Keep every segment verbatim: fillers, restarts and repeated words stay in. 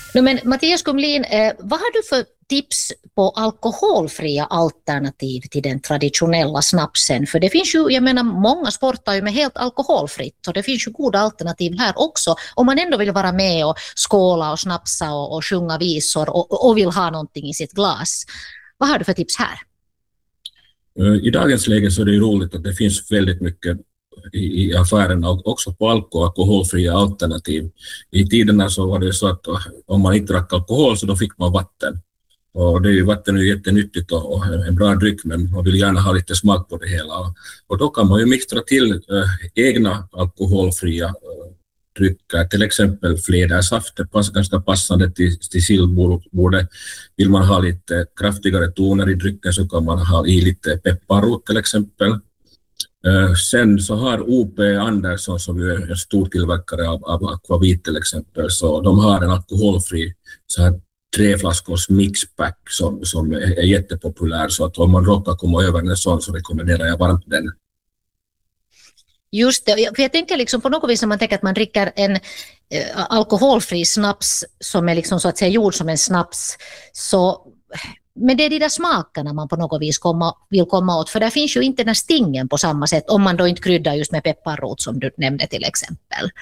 No, men Mattias Kumlin, eh, vad har du för tips på alkoholfria alternativ till den traditionella snapsen? För det finns ju, jag menar, många sportar ju med helt alkoholfritt, och det finns ju goda alternativ här också. Om man ändå vill vara med och skåla och snapsa och, och sjunga visor och, och vill ha någonting i sitt glas. Vad har du för tips här? I dagens läge så är det ju roligt att det finns väldigt mycket i, i affärerna och också på alkohol, alkoholfria alternativ. I tiderna så var det så att om man inte drack alkohol så då fick man vatten. Och det är ju, vatten är ju jättenyttigt och, och en bra dryck, men man vill gärna ha lite smak på det hela. Och då kan man ju mixtra till äh, egna alkoholfria äh, drycker, till exempel flädersaft. Det passar ganska passande till, till sillbordet. Vill man ha lite kraftigare toner i drycken så kan man ha i lite pepparrot till exempel. Uh, sen så har O P Andersson, som ju är en stor tillverkare av, av akvavit till exempel, så de har en alkoholfri så här tre flaskors mixpack som, som är, är jättepopulär, så att om man råkar komma över en sån så rekommenderar jag varmt den. Just det, för jag tänker liksom på något vis när man tänker att man dricker en eh, alkoholfri snaps som är liksom så att säga gjord som en snaps, så men det är de där smakerna man på något vis komma, vill komma åt, för där finns ju inte den stingen på samma sätt om man då inte kryddar just med pepparrot som du nämnde till exempel.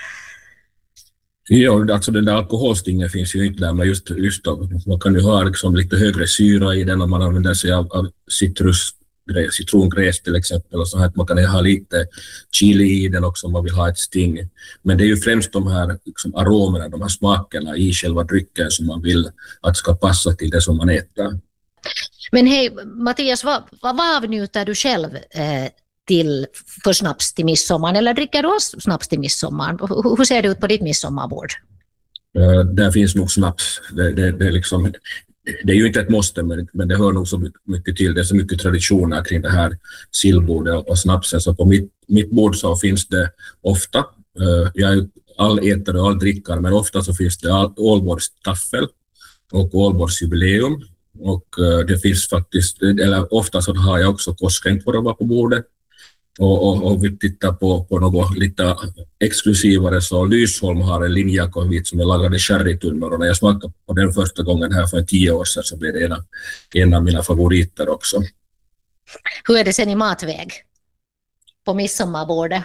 Ja, alltså den där alkoholstingen finns ju inte där, men just, just då, man kan ju ha liksom lite högre syra i den om man använder sig av, av citrus, citrongräs till exempel, och så här, man kan ha lite chili i den också om man vill ha ett sting. Men det är ju främst de här liksom, aromerna, de här smakerna i själva drycken som man vill att ska passa till det som man äter. Men hej Mattias, vad, vad avnjuter du själv eh, till för snaps till midsommar, eller dricker du snaps till midsommar? Hur, hur ser det ut på ditt midsommarbord? Uh, där finns nog snaps. Det, det, det, är liksom, det är ju inte ett måste, men, men det hör nog så mycket till. Det är så mycket traditioner kring det här sillbordet och snapsen, så på mitt, mitt bord så finns det ofta, uh, jag är all ätare och all drickare, men ofta så finns det Ålborgstaffel och Ålborgsjubileum. Och uh, det finns faktiskt, eller ofta så har jag också Koskenkorva på bordet. Och, och, och vi tittar på, på något lite exklusivare, så Lysholm har en linjeakvavit som är lagad i sherrytunnor, och när jag smakade på den första gången här för tio år sedan så blev det en av, en av mina favoriter också. Hur är det sen i matväg på midsommarbordet?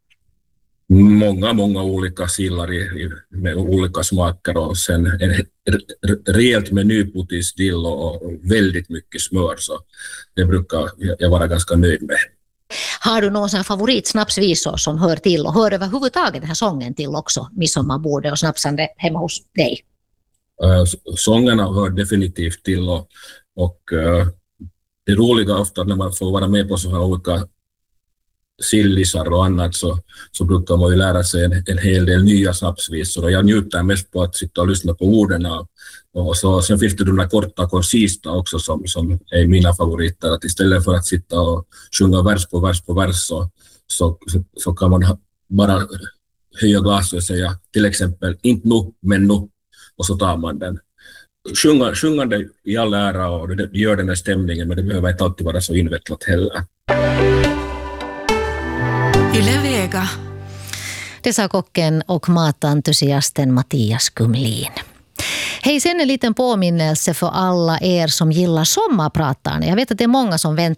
Många, många olika sillar i, i, med olika smaker, och sen en rejält menypotisdill och, och väldigt mycket smör, så det brukar jag vara ganska nöjd med. Har du någon sån här favoritsnapsvisor som hör till, och hör överhuvudtaget den här sången till också, midsommarbordet och snapsande hemma hos dig? Uh, sångerna hör definitivt till, och, och uh, det roliga ofta när man får vara med på så här olika sillisar och annat, så, så brukar man ju lära sig en, en hel del nya snapsvisor, och jag njuter mest på att sitta och lyssna på orden. Och så, sen finns det de där korta konsista också som, som är mina favoriter, att istället för att sitta och sjunga vers på vers på vers så, så, så kan man bara höja glaset och säga till exempel inte nu men nu, och så tar man den. Sjunga, sjungande i all ära, och det gör den här stämningen, men det behöver inte alltid vara så invecklat heller. Yle Vega. Det sa kocken och matentusiasten Mattias Kumlin. Hej, sen en liten påminnelse för alla er som gillar sommarpratarna. Jag vet att det är många som väntar